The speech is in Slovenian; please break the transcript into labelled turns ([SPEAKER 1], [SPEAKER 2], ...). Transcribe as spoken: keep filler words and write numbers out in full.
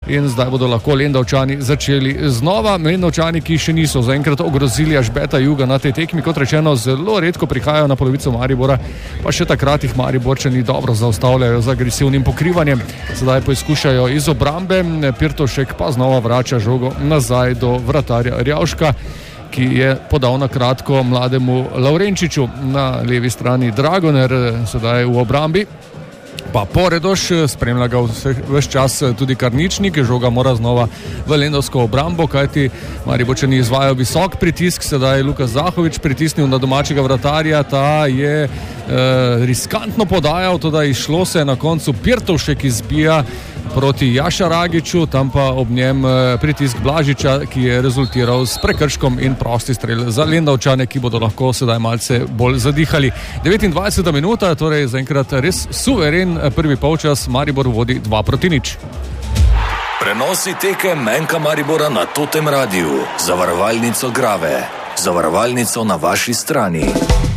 [SPEAKER 1] in zdaj bodo lahko Lendavčani začeli znova. Lendavčani, ki še niso zaenkrat ogrozili Ažbeta Juga na tej tekmi, kot rečeno, zelo redko prihajajo na polovico Maribora, pa še takrat jih Mariborčani dobro zaustavljajo z agresivnim pokrivanjem. Sedaj poizkušajo iz obrambe, Pirtovšek pa znova vrača žogo nazaj do vratarja Rjavška, ki je podal na kratko mlademu Lavrenčiču. Na levi strani Dragoner, sedaj v obrambi pa Poredoš, spremlja ga ves čas tudi Karničnik, žoga mora znova v lendavsko obrambo, kajti Mariborčani izvajajo visok pritisk, sedaj Lukas Zahovič pritisnil na domačega vratarja, ta je eh, riskantno podajal, toda izšlo se na koncu, Pirtovšek izbija proti Jaša Ragiču, tam pa ob njem pritisk Blažiča, ki je rezultiral s prekrškom in prosti strel za Lendavčane, ki bodo lahko sedaj malce bolj zadihali. devetindvajseta minuta, torej zaenkrat res suveren prvi polčas, Maribor vodi dva proti nič.
[SPEAKER 2] Prenosi tekem Menka Maribora na Totem Radiu, zavarovalnico Grave, zavarovalnico na vaši strani.